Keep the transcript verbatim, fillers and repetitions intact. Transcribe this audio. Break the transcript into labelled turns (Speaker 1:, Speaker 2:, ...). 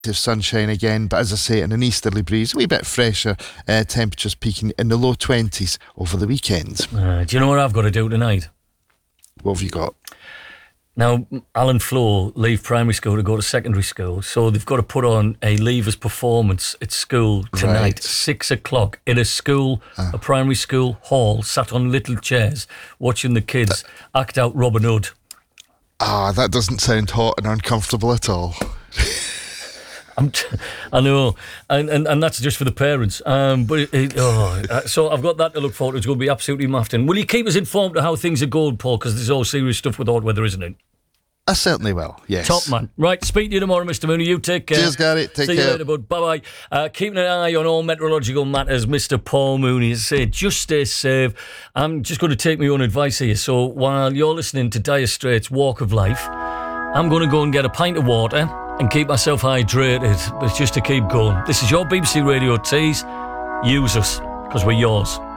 Speaker 1: of sunshine again, but as I say, in an easterly breeze, a wee bit fresher, uh, temperatures peaking in the low twenties over the weekend.
Speaker 2: Uh, do you know what I've got to do tonight?
Speaker 1: What have you got?
Speaker 2: Now, Alan Flo leave primary school to go to secondary school, so they've got to put on a leavers performance at school tonight,
Speaker 1: Right.
Speaker 2: six o'clock, in a school,
Speaker 1: Ah.
Speaker 2: a primary school hall, sat on little chairs, watching the kids act out Robin Hood.
Speaker 1: Ah, that doesn't sound hot and uncomfortable at all.
Speaker 2: I'm t- I know, and, and and that's just for the parents. Um, but it, it, oh, uh, so I've got that to look forward to. It's going to be absolutely mafting. Will you keep us informed of how things are going, Paul? Because there's all serious stuff with hot weather, isn't it?
Speaker 1: I certainly will, yes.
Speaker 2: Top man. Right, speak to you tomorrow, Mister Mooney. You take care.
Speaker 1: Cheers, Gary. Take
Speaker 2: See
Speaker 1: care.
Speaker 2: you later, bud. Bye-bye. Uh, keeping an eye on all meteorological matters, Mister Paul Mooney. As I say, just stay safe. I'm just going to take my own advice here. So while you're listening to Dire Straits' Walk of Life, I'm going to go and get a pint of water and keep myself hydrated, but just to keep going. This is your B B C Radio Tees. Use us, because we're yours.